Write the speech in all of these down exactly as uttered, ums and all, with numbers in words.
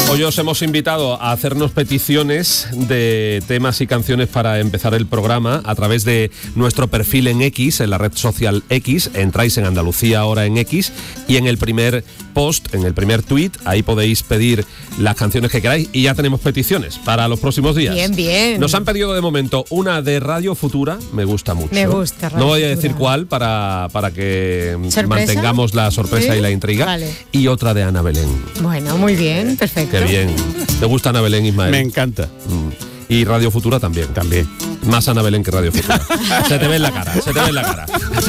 Hoy os hemos invitado a hacernos peticiones de temas y canciones para empezar el programa a través de nuestro perfil en X, en la red social X. Entráis en Andalucía Ahora en X y en el primer post, en el primer tweet, ahí podéis pedir las canciones que queráis y ya tenemos peticiones para los próximos días. Bien, bien. Nos han pedido de momento una de Radio Futura, me gusta mucho. Me gusta Radio No voy a Futura. decir cuál para, para que ¿Sorpresa? mantengamos la sorpresa ¿Sí? y la intriga. Vale. Y otra de Ana Belén. Bueno, muy bien, perfecto. Qué bien. ¿Te gusta Ana Belén, Ismael? Me encanta. Mm. Y Radio Futura también. También. Más Ana Belén que Radio Futura. Se te ve en la cara, se te ve en la cara.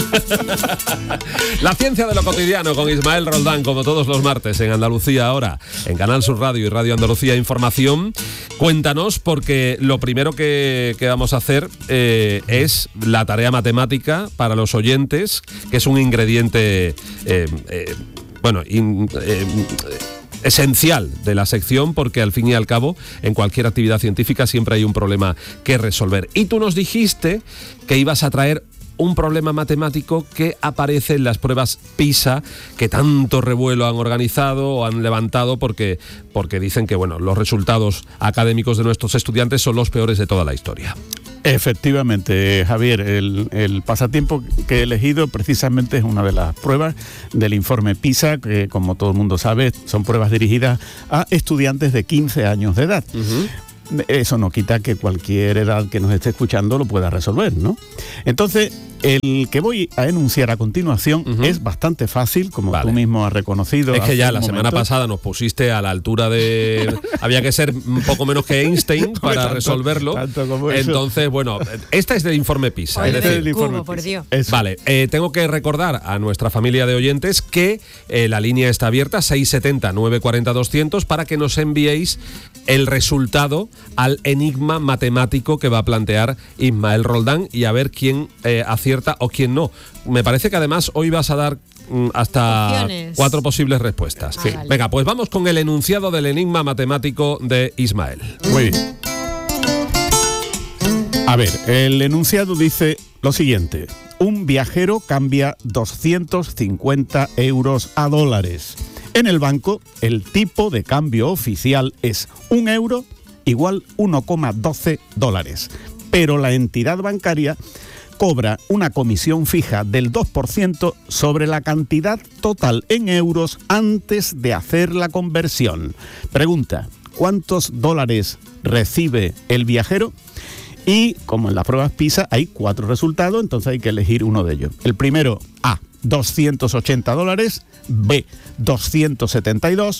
La ciencia de lo cotidiano con Ismael Roldán, como todos los martes en Andalucía Ahora, en Canal Sur Radio y Radio Andalucía Información. Cuéntanos, porque lo primero que, que vamos a hacer eh, es la tarea matemática para los oyentes, que es un ingrediente, eh, eh, bueno, in, eh, esencial de la sección, porque al fin y al cabo en cualquier actividad científica siempre hay un problema que resolver. Y tú nos dijiste que ibas a traer un problema matemático que aparece en las pruebas PISA, que tanto revuelo han organizado o han levantado porque, porque dicen que bueno, los resultados académicos de nuestros estudiantes son los peores de toda la historia. Efectivamente, Javier, el, el pasatiempo que he elegido precisamente es una de las pruebas del informe PISA, que como todo el mundo sabe, son pruebas dirigidas a estudiantes de quince años de edad. Uh-huh. Eso no quita que cualquier edad que nos esté escuchando lo pueda resolver, ¿no? Entonces, el que voy a enunciar a continuación uh-huh. es bastante fácil, como vale. tú mismo has reconocido. Es que ya la semana pasada nos pusiste a la altura de... Había que ser un poco menos que Einstein para tanto, resolverlo. Tanto como eso. Entonces, bueno, esta es del informe PISA. Oye, es decir, el informe cubo, por Dios. Vale, eh, tengo que recordar a nuestra familia de oyentes que eh, la línea está abierta, seis setenta, nueve cuarenta, doscientos, para que nos enviéis el resultado al enigma matemático que va a plantear Ismael Roldán y a ver quién eh, acierta o quién no. Me parece que además hoy vas a dar mm, hasta Opciones. cuatro posibles respuestas. Ah, sí. vale. Venga, pues vamos con el enunciado del enigma matemático de Ismael. Muy bien. A ver, el enunciado dice lo siguiente. Un viajero cambia doscientos cincuenta euros a dólares. En el banco, el tipo de cambio oficial es un euro igual uno coma doce dólares. Pero la entidad bancaria cobra una comisión fija del dos por ciento sobre la cantidad total en euros antes de hacer la conversión. Pregunta, ¿cuántos dólares recibe el viajero? Y como en las pruebas PISA hay cuatro resultados, entonces hay que elegir uno de ellos. El primero, A, doscientos ochenta dólares, B, doscientos setenta y dos,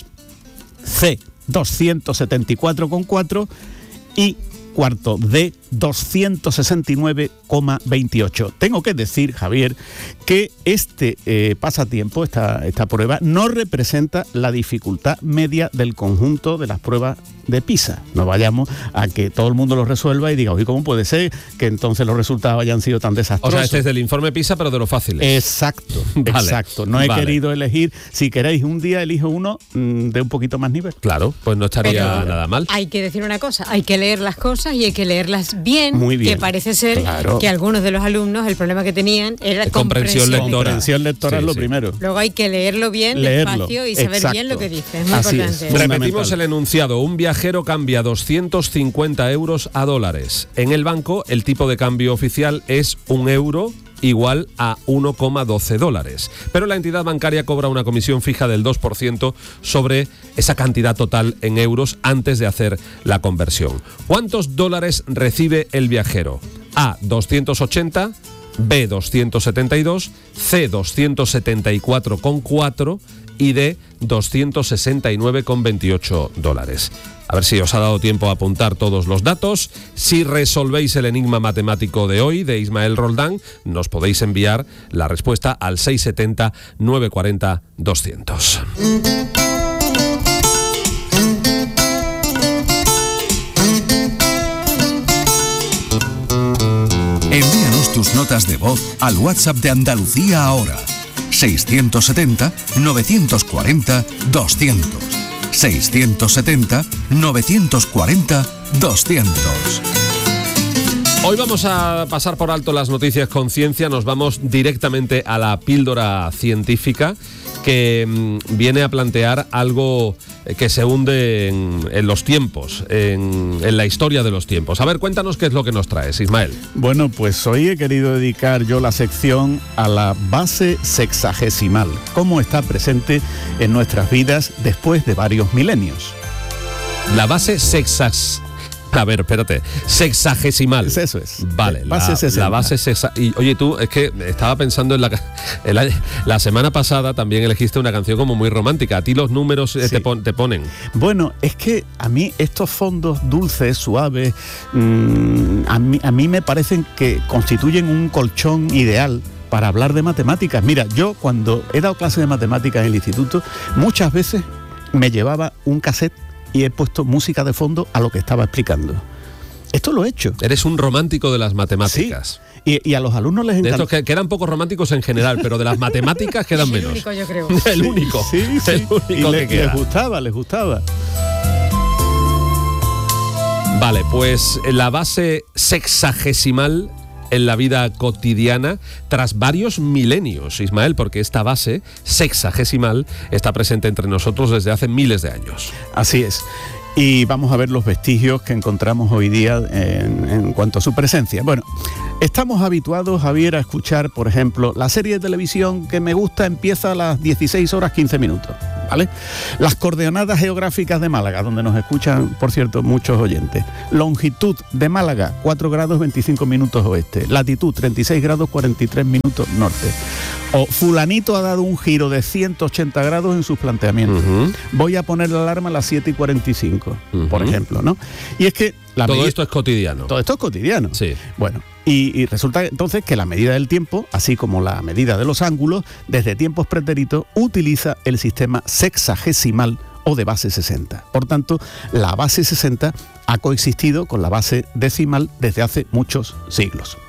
C, doscientos setenta y cuatro coma cuatro y cuarto, D, doscientos sesenta y nueve coma veintiocho. Tengo que decir, Javier, que este eh, pasatiempo, esta, esta prueba, no representa la dificultad media del conjunto de las pruebas de PISA. No vayamos a que todo el mundo lo resuelva y diga, oye, ¿cómo puede ser que entonces los resultados hayan sido tan desastrosos? O sea, este es del informe PISA, pero de los fáciles. Exacto, vale, exacto. No he vale. querido elegir, si queréis un día elijo uno mmm, de un poquito más nivel. Claro, pues no estaría pero nada mal. Hay que decir una cosa, hay que leer las cosas y hay que leerlas bien, Muy bien. que parece ser claro. que algunos de los alumnos el problema que tenían era comprensión, comprensión lectora. Comprensión lectora sí, es lo sí. primero. Luego hay que leerlo bien, leerlo. despacio y saber Exacto. bien lo que dice. Es muy Así importante. Es. Repetimos el enunciado. Un viajero cambia doscientos cincuenta euros a dólares. En el banco, el tipo de cambio oficial es un euro igual a uno coma doce dólares. Pero la entidad bancaria cobra una comisión fija del dos por ciento sobre esa cantidad total en euros antes de hacer la conversión. ¿Cuántos dólares recibe el viajero? A, doscientos ochenta, B, doscientos setenta y dos, C, doscientos setenta y cuatro coma cuatro y D, doscientos sesenta y nueve coma veintiocho dólares. A ver si os ha dado tiempo a apuntar todos los datos. Si resolvéis el enigma matemático de hoy, de Ismael Roldán, nos podéis enviar la respuesta al seis setenta, nueve cuarenta, doscientos. Envíanos tus notas de voz al WhatsApp de Andalucía Ahora. seiscientos setenta, novecientos cuarenta, doscientos. seiscientos setenta, novecientos cuarenta, doscientos. Hoy vamos a pasar por alto las noticias con ciencia, nos vamos directamente a la píldora científica que mmm, viene a plantear algo eh, que se hunde en, en los tiempos, en, en la historia de los tiempos. A ver, cuéntanos qué es lo que nos traes, Ismael. Bueno, pues hoy he querido dedicar yo la sección a la base sexagesimal, cómo está presente en nuestras vidas después de varios milenios. La base sexas... A ver, espérate, sexagesimal. Eso es. Vale, base la, la base sexa... Y oye, tú, es que estaba pensando en la, en la... La semana pasada también elegiste una canción como muy romántica. A ti los números eh, sí. te, pon, te ponen. Bueno, es que a mí estos fondos dulces, suaves, mmm, a, mí, a mí me parecen que constituyen un colchón ideal para hablar de matemáticas. Mira, yo cuando he dado clases de matemáticas en el instituto, muchas veces me llevaba un cassette y he puesto música de fondo a lo que estaba explicando. Esto lo he hecho. Eres un romántico de las matemáticas. Sí. Y, y a los alumnos les encanta. De estos que, que eran poco románticos en general, pero de las matemáticas quedan menos. El único, yo creo. El único. Sí, sí. El único y que le, queda. les gustaba, les gustaba. Vale, pues la base sexagesimal en la vida cotidiana tras varios milenios, Ismael, porque esta base sexagesimal está presente entre nosotros desde hace miles de años. Así es. Y vamos a ver los vestigios que encontramos hoy día en, en cuanto a su presencia. Bueno, estamos habituados, Javier, a escuchar, por ejemplo, la serie de televisión que me gusta empieza a las dieciséis horas quince minutos, ¿vale? Las coordenadas geográficas de Málaga, donde nos escuchan, por cierto, muchos oyentes. Longitud de Málaga, cuatro grados veinticinco minutos oeste. Latitud, treinta y seis grados cuarenta y tres minutos norte. O fulanito ha dado un giro de ciento ochenta grados en sus planteamientos. Uh-huh. Voy a poner la alarma a las siete y cuarenta y cinco, uh-huh. por ejemplo, ¿no? Y es que... La todo medida... esto es cotidiano. Todo esto es cotidiano. Sí. Bueno, y, y resulta entonces que la medida del tiempo, así como la medida de los ángulos, desde tiempos pretéritos, utiliza el sistema sexagesimal o de base sesenta. Por tanto, la base sesenta ha coexistido con la base decimal desde hace muchos siglos.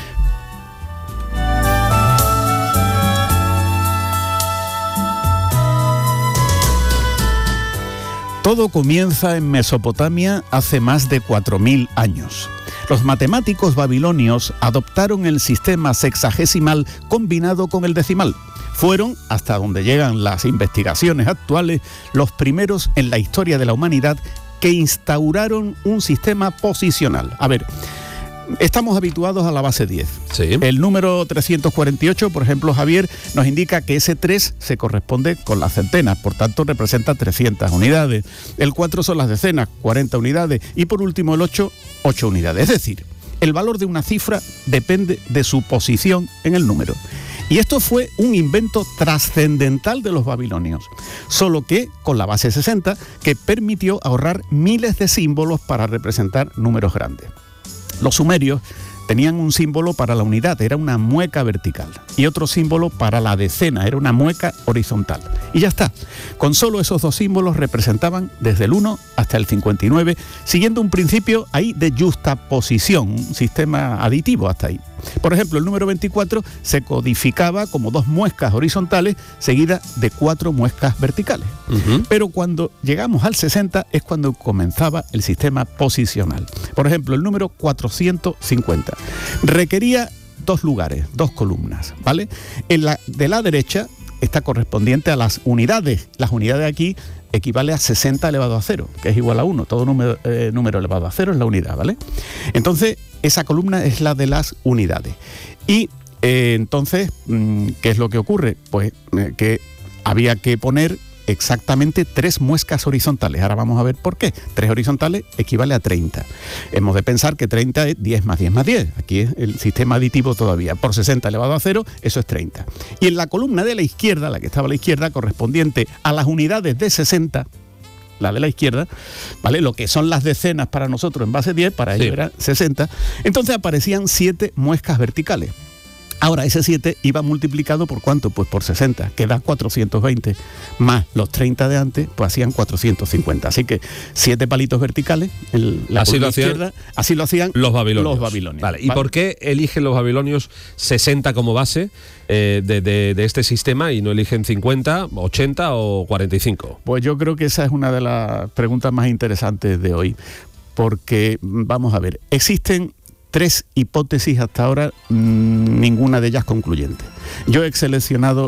Todo comienza en Mesopotamia hace más de cuatro mil años. Los matemáticos babilonios adoptaron el sistema sexagesimal combinado con el decimal. Fueron, hasta donde llegan las investigaciones actuales, los primeros en la historia de la humanidad que instauraron un sistema posicional. A ver, estamos habituados a la base diez. Sí. El número trescientos cuarenta y ocho, por ejemplo, Javier, nos indica que ese tres se corresponde con las centenas, por tanto representa trescientas unidades. El cuatro son las decenas, cuarenta unidades. Y por último el ocho, ocho unidades. Es decir, el valor de una cifra depende de su posición en el número. Y esto fue un invento trascendental de los babilonios, solo que con la base sesenta, que permitió ahorrar miles de símbolos para representar números grandes. Los sumerios tenían un símbolo para la unidad, era una mueca vertical, y otro símbolo para la decena, era una mueca horizontal. Y ya está. Con solo esos dos símbolos representaban desde el uno hasta el cincuenta y nueve, siguiendo un principio ahí de justaposición, un sistema aditivo hasta ahí. Por ejemplo, el número veinticuatro se codificaba como dos muescas horizontales seguidas de cuatro muescas verticales. Uh-huh. Pero cuando llegamos al sesenta es cuando comenzaba el sistema posicional. Por ejemplo, el número cuatrocientos cincuenta requería dos lugares, dos columnas, ¿vale? En la de la derecha está correspondiente a las unidades. Las unidades aquí equivale a sesenta elevado a cero, que es igual a uno. Todo número, eh, número elevado a cero es la unidad, ¿vale? Entonces, esa columna es la de las unidades. Y eh, entonces, ¿qué es lo que ocurre? Pues eh, que había que poner exactamente tres muescas horizontales. Ahora vamos a ver por qué. Tres horizontales equivale a treinta. Hemos de pensar que treinta es diez más diez más diez. Aquí es el sistema aditivo todavía. Por sesenta elevado a cero, eso es treinta. Y en la columna de la izquierda, la que estaba a la izquierda, correspondiente a las unidades de sesenta, la de la izquierda, ¿vale? Lo que son las decenas para nosotros en base diez, para ellos sí. Era sesenta. Entonces aparecían siete muescas verticales. Ahora, ese siete iba multiplicado por ¿cuánto? Pues por sesenta, que da cuatrocientos veinte, más los treinta de antes, pues hacían cuatrocientos cincuenta. Así que siete palitos verticales, en la así lo hacían izquierda, así lo hacían los babilonios. Los babilonios. Vale. ¿Y ¿vale? por qué eligen los babilonios sesenta como base eh, de, de, de este sistema y no eligen cincuenta, ochenta o cuarenta y cinco? Pues yo creo que esa es una de las preguntas más interesantes de hoy, porque, vamos a ver, existen tres hipótesis hasta ahora, mmm, ninguna de ellas concluyente. Yo he seleccionado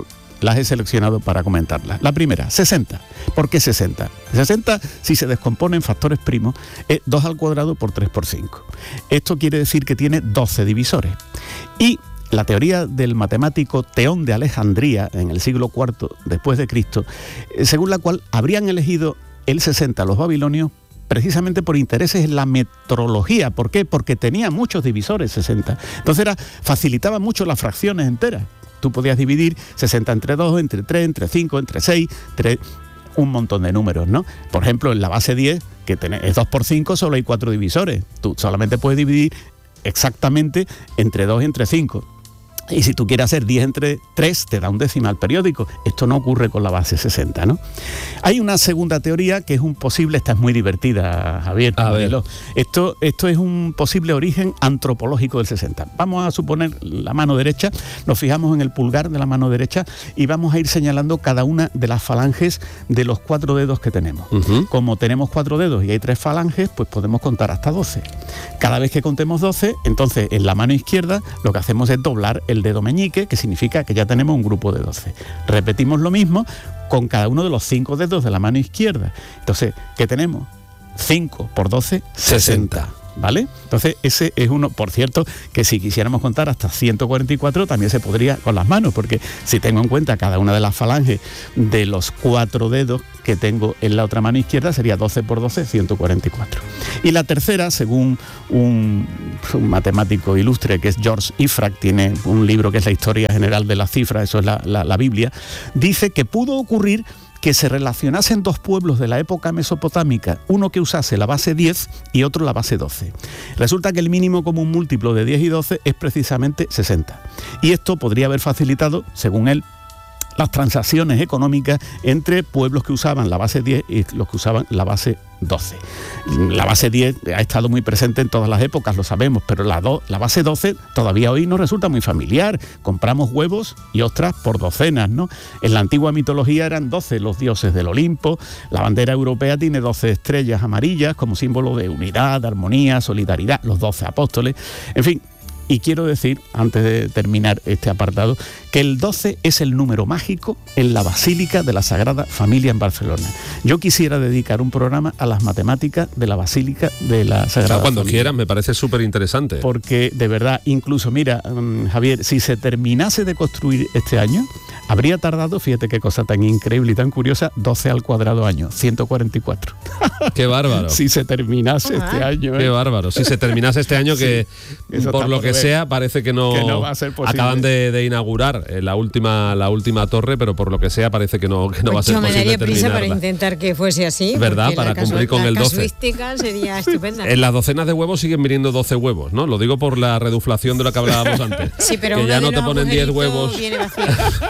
las he seleccionado para comentarlas. La primera, sesenta. ¿Por qué sesenta? sesenta, si se descompone en factores primos, es dos al cuadrado por tres por cinco. Esto quiere decir que tiene doce divisores. Y la teoría del matemático Teón de Alejandría, en el siglo cuarto después de Cristo, según la cual habrían elegido el sesenta los babilonios precisamente por intereses en la metrología. ¿Por qué? Porque tenía muchos divisores sesenta. Entonces era, facilitaba mucho las fracciones enteras. Tú podías dividir sesenta entre dos, entre tres, entre cinco, entre seis, entre un montón de números, ¿no? Por ejemplo, en la base diez, que es dos por cinco, solo hay cuatro divisores. Tú solamente puedes dividir exactamente entre dos y entre cinco. Y si tú quieres hacer diez entre tres, te da un decimal periódico. Esto no ocurre con la base sesenta, ¿no? Hay una segunda teoría que es un posible, esta es muy divertida, Javier. A ver. Esto, esto es un posible origen antropológico del sesenta. Vamos a suponer la mano derecha, nos fijamos en el pulgar de la mano derecha y vamos a ir señalando cada una de las falanges de los cuatro dedos que tenemos. Uh-huh. Como tenemos cuatro dedos y hay tres falanges, pues podemos contar hasta doce. Cada vez que contemos doce, entonces en la mano izquierda lo que hacemos es doblar el dedo meñique, que significa que ya tenemos un grupo de doce. Repetimos lo mismo con cada uno de los cinco dedos de la mano izquierda. Entonces, ¿qué tenemos? cinco por doce, sesenta. ¿Vale? Entonces ese es uno, por cierto, que si quisiéramos contar hasta ciento cuarenta y cuatro también se podría con las manos, porque si tengo en cuenta cada una de las falanges de los cuatro dedos que tengo en la otra mano izquierda, sería doce por doce, ciento cuarenta y cuatro. Y la tercera, según un, un matemático ilustre que es George Ifrag, tiene un libro que es la historia general de las cifras, eso es la, la, la Biblia, dice que pudo ocurrir que se relacionasen dos pueblos de la época mesopotámica, uno que usase la base diez y otro la base doce. Resulta que el mínimo común múltiplo de diez y doce es precisamente sesenta. Y esto podría haber facilitado, según él, las transacciones económicas entre pueblos que usaban la base diez y los que usaban la base doce. La base diez ha estado muy presente en todas las épocas, lo sabemos, pero la, do, la base doce todavía hoy nos resulta muy familiar. Compramos huevos y ostras por docenas, ¿no? En la antigua mitología eran doce los dioses del Olimpo. La bandera europea tiene doce estrellas amarillas como símbolo de unidad, armonía, solidaridad, los doce apóstoles, en fin. Y quiero decir, antes de terminar este apartado, que el doce es el número mágico en la Basílica de la Sagrada Familia en Barcelona. Yo quisiera dedicar un programa a las matemáticas de la Basílica de la Sagrada Cuando Familia. quieras, me parece súper interesante. Porque, de verdad, incluso, mira, um, Javier, si se terminase de construir este año, habría tardado, fíjate qué cosa tan increíble y tan curiosa, doce al cuadrado año, ciento cuarenta y cuatro. ¡Qué bárbaro! Si se terminase Ajá. este año. ¿eh? ¡Qué bárbaro! Si se terminase este año, Sí, que eso por está lo por que ver. sea, parece que no, Que no va a ser posible. Acaban de, de inaugurar eh, la última la última torre, pero por lo que sea parece que no, que no Pues va a ser yo me posible daría prisa para terminarla. intentar que fuese así. ¿Verdad? porque Para la cumplir con la el doce. casuística sería estupenda. En las docenas de huevos siguen viniendo doce huevos, ¿no? Lo digo por la reduflación de lo que hablábamos antes. Sí, pero que uno ya de no te los ponen diez agujeritos huevos. viene vacío.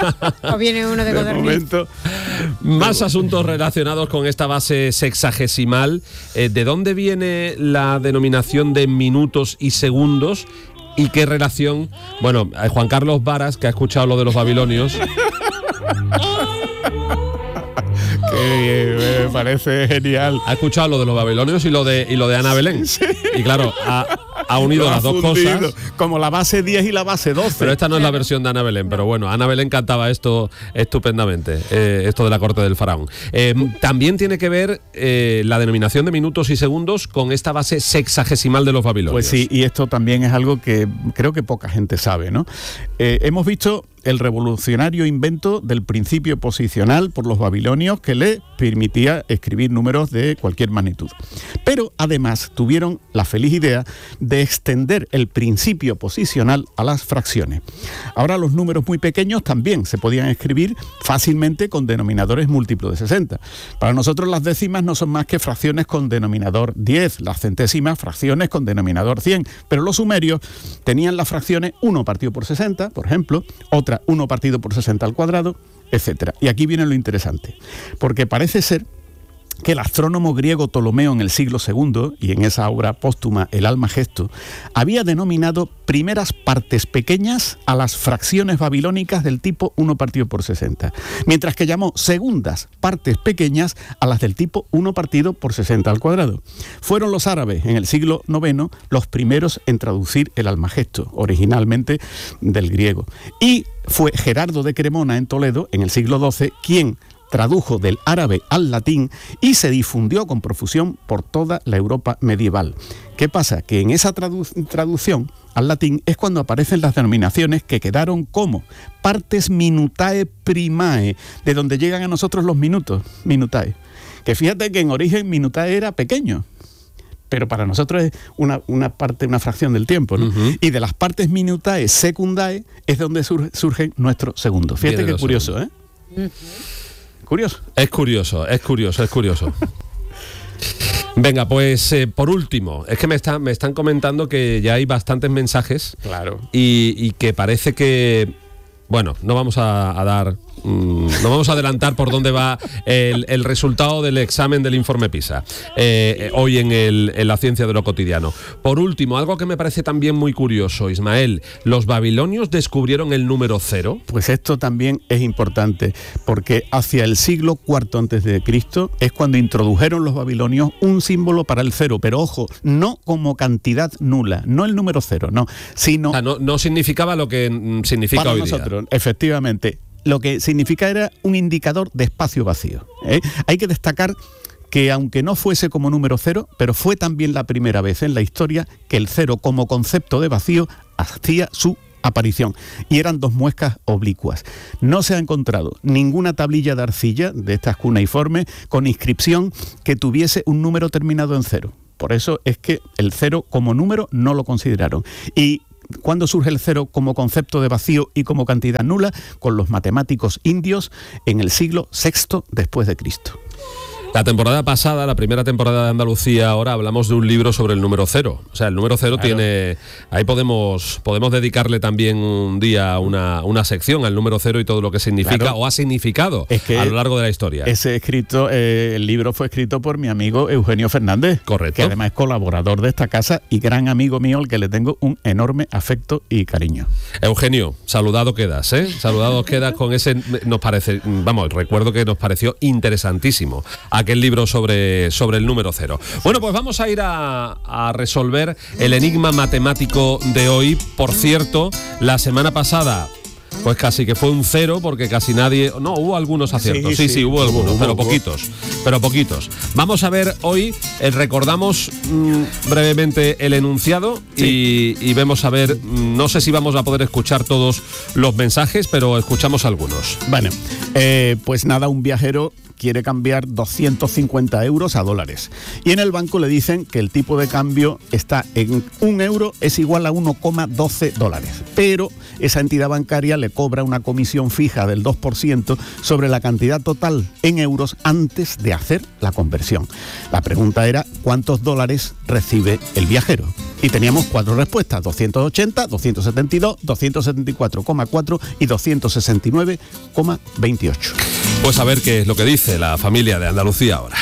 O viene uno de De codorniz. momento, Más asuntos relacionados con esta base sexagesimal. Eh, ¿De dónde viene la denominación de minutos y segundos? ¿Y qué relación? Bueno, eh, Juan Carlos Varas, que ha escuchado lo de los babilonios, que me parece genial. ha escuchado lo de los babilonios y lo de y lo de Ana Belén. Y claro, ha, ha unido Lo ha las dos fundido, cosas. como la base diez y la base doce. Pero esta no es la versión de Ana Belén, pero bueno, Ana Belén cantaba esto estupendamente, eh, esto de la corte del faraón. Eh, también tiene que ver eh, la denominación de minutos y segundos con esta base sexagesimal de los babilonios. Pues sí, y esto también es algo que creo que poca gente sabe, ¿no? Eh, hemos visto el revolucionario invento del principio posicional por los babilonios que le permitía escribir números de cualquier magnitud. Pero además tuvieron la feliz idea de extender el principio posicional a las fracciones. Ahora los números muy pequeños también se podían escribir fácilmente con denominadores múltiplos de sesenta. Para nosotros las décimas no son más que fracciones con denominador diez, las centésimas fracciones con denominador cien, pero los sumerios tenían las fracciones uno partido por sesenta, por ejemplo, otra uno partido por sesenta al cuadrado, etcétera. Y aquí viene lo interesante, porque parece ser que el astrónomo griego Ptolomeo en el siglo segundo, y en esa obra póstuma El Almagesto, había denominado primeras partes pequeñas a las fracciones babilónicas del tipo uno partido por sesenta, mientras que llamó segundas partes pequeñas a las del tipo uno partido por sesenta al cuadrado. Fueron los árabes en el siglo noveno los primeros en traducir el Almagesto, originalmente del griego, y fue Gerardo de Cremona en Toledo en el siglo doce quien tradujo del árabe al latín y se difundió con profusión por toda la Europa medieval. ¿Qué pasa? Que en esa tradu- traducción al latín es cuando aparecen las denominaciones que quedaron como partes minutae primae, de donde llegan a nosotros los minutos, minutae. Que fíjate que en origen minutae era pequeño, pero para nosotros es una, una parte, una fracción del tiempo, ¿no? Uh-huh. Y de las partes minutae secundae es donde sur- surgen nuestros segundos. Fíjate qué curioso, ¿eh? Uh-huh. Curioso. Es curioso, es curioso, es curioso. Venga, pues eh, por último, es que me, está, me están comentando que ya hay bastantes mensajes. Claro. Y, y que parece que, bueno, no vamos a, a dar, mmm, no vamos a adelantar por dónde va el, el resultado del examen del informe PISA, eh, hoy en, el, en la ciencia de lo cotidiano. Por último, algo que me parece también muy curioso, Ismael, ¿los babilonios descubrieron el número cero? Pues esto también es importante, porque hacia el siglo cuarto antes de Cristo es cuando introdujeron los babilonios un símbolo para el cero, pero ojo, no como cantidad nula, no el número cero, no, sino... O sea, no, no significaba lo que mm, significa para hoy nosotros, día. Efectivamente. Lo que significa era un indicador de espacio vacío, ¿eh? Hay que destacar que aunque no fuese como número cero, pero fue también la primera vez en la historia que el cero como concepto de vacío hacía su aparición, y eran dos muescas oblicuas. No se ha encontrado ninguna tablilla de arcilla de estas cuneiformes con inscripción que tuviese un número terminado en cero. Por eso es que el cero como número no lo consideraron. Y ¿cuándo surge el cero como concepto de vacío y como cantidad nula? Con los matemáticos indios en el siglo sexto después de Cristo. La temporada pasada, la primera temporada de Andalucía, ahora hablamos de un libro sobre el número cero. O sea, el número cero claro. tiene... Ahí podemos podemos dedicarle también un día una, una sección al número cero y todo lo que significa claro. o ha significado es que a lo largo de la historia. Ese escrito, eh, el libro fue escrito por mi amigo Eugenio Fernández. Correcto. Que además es colaborador de esta casa y gran amigo mío al que le tengo un enorme afecto y cariño. Eugenio, saludado quedas, ¿eh? Saludado quedas con ese... Nos parece... Vamos, recuerdo que nos pareció interesantísimo aquel libro sobre, sobre el número cero. Bueno, pues vamos a ir a, a resolver el enigma matemático de hoy. Por cierto, la semana pasada pues casi que fue un cero porque casi nadie... No, hubo algunos aciertos, sí, sí, sí, sí hubo algunos, hubo, pero hubo. poquitos, pero poquitos. Vamos a ver hoy, eh, recordamos mmm, brevemente el enunciado sí. y, y vemos a ver, mmm, no sé si vamos a poder escuchar todos los mensajes, pero escuchamos algunos. Bueno, eh, pues nada, un viajero quiere cambiar doscientos cincuenta euros a dólares. Y en el banco le dicen que el tipo de cambio está en un euro es igual a uno coma doce dólares. Pero esa entidad bancaria le cobra una comisión fija del dos por ciento sobre la cantidad total en euros antes de hacer la conversión. La pregunta era ¿cuántos dólares recibe el viajero? Y teníamos cuatro respuestas, doscientos ochenta, doscientos setenta y dos, doscientos setenta y cuatro coma cuatro y doscientos sesenta y nueve coma veintiocho. Pues a ver qué es lo que dice la familia de Andalucía ahora.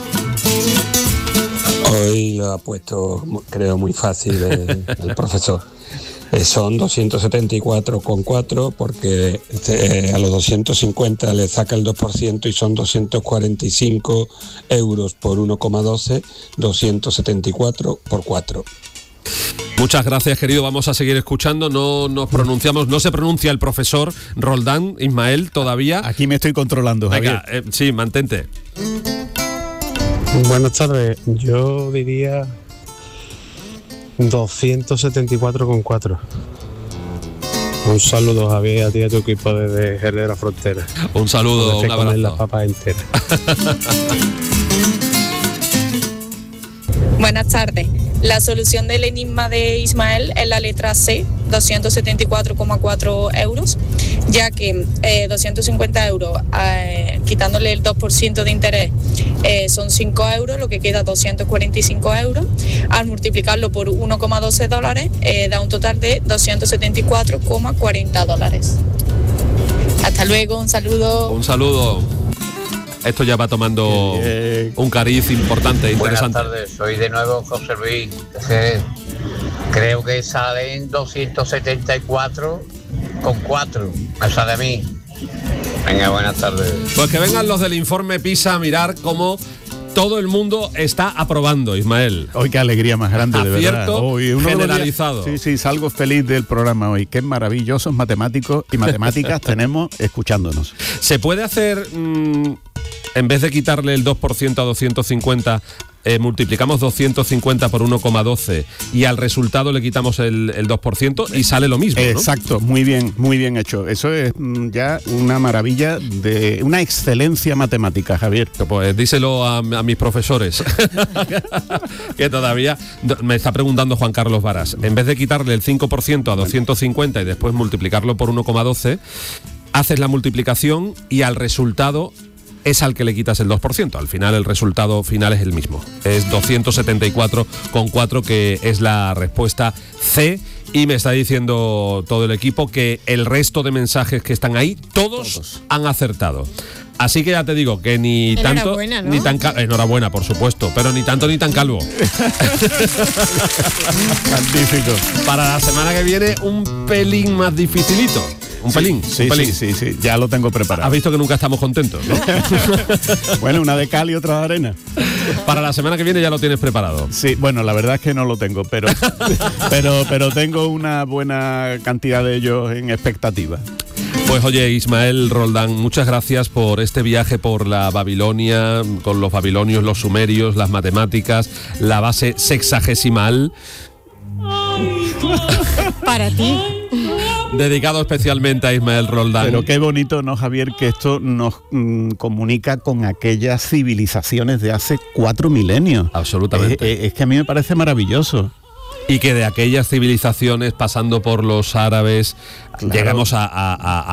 Hoy lo ha puesto, creo, muy fácil el, el profesor. Eh, son doscientos setenta y cuatro coma cuatro porque eh, a los doscientos cincuenta le saca el dos por ciento y son doscientos cuarenta y cinco euros por uno coma doce, doscientos setenta y cuatro por cuatro. Muchas gracias, querido. Vamos a seguir escuchando. No nos pronunciamos, no se pronuncia el profesor Roldán, Ismael, todavía. Aquí me estoy controlando, Javier. Venga, eh, sí, mantente. Buenas tardes. Yo diría doscientos setenta y cuatro coma cuatro. Un saludo, Javier, a ti y a tu equipo desde Jerez de la Frontera. Un saludo, un abrazo. Las papas enteras. Buenas tardes. La solución del enigma de Ismael es la letra C, doscientos setenta y cuatro coma cuatro euros, ya que eh, doscientos cincuenta euros, eh, quitándole el dos por ciento de interés, eh, son cinco euros, lo que queda doscientos cuarenta y cinco euros. Al multiplicarlo por uno coma doce dólares, eh, da un total de doscientos setenta y cuatro coma cuarenta dólares. Hasta luego, un saludo. Un saludo. esto ya va tomando eh, un cariz importante, interesante. Buenas tardes, soy de nuevo José Luis. Eh, creo que salen doscientos setenta y cuatro con cuatro. Me sale a mí. Venga, buenas tardes. Pues que vengan los del informe PISA a mirar cómo todo el mundo está aprobando, Ismael. Hoy qué alegría más grande, de verdad. Acierto Hoy, uno generalizado. Días, sí, sí, salgo feliz del programa hoy. Qué maravillosos matemáticos y matemáticas tenemos escuchándonos. ¿Se puede hacer, mmm, en vez de quitarle el dos por ciento a doscientos cincuenta, eh, multiplicamos doscientos cincuenta por uno coma doce y al resultado le quitamos el, el dos por ciento y sale lo mismo, ¿no? Exacto, muy bien, muy bien hecho. Eso es mm, ya una maravilla, de una excelencia matemática, Javier. Pues díselo a, a mis profesores, que todavía me está preguntando Juan Carlos Varas. En vez de quitarle el cinco por ciento a doscientos cincuenta y después multiplicarlo por uno coma doce, haces la multiplicación y al resultado es al que le quitas el dos por ciento. Al final el resultado final es el mismo. Es doscientos setenta y cuatro coma cuatro, que es la respuesta C. Y me está diciendo todo el equipo que el resto de mensajes que están ahí, todos, todos. han acertado. Así que ya te digo que ni tanto, ¿no? ni tan calvo, enhorabuena, por supuesto, pero ni tanto ni tan calvo. Magnífico. Para la semana que viene, un pelín más dificilito. Un sí, pelín, sí, un pelín. Sí, sí, sí, ya lo tengo preparado. Has visto que nunca estamos contentos, ¿no? Bueno, una de cal y otra de arena. Para la semana que viene ya lo tienes preparado. Sí, bueno, la verdad es que no lo tengo, pero, pero, pero tengo una buena cantidad de ellos en expectativa. Pues oye, Ismael Roldán, muchas gracias por este viaje por la Babilonia, con los babilonios, los sumerios, las matemáticas, la base sexagesimal. Para ti. Dedicado especialmente a Ismael Roldán. Pero qué bonito, ¿no, Javier? Que esto nos mm, comunica con aquellas civilizaciones de hace cuatro milenios. Absolutamente. Es, es, es que a mí me parece maravilloso. Y que de aquellas civilizaciones, pasando por los árabes, claro, llegamos a, a, a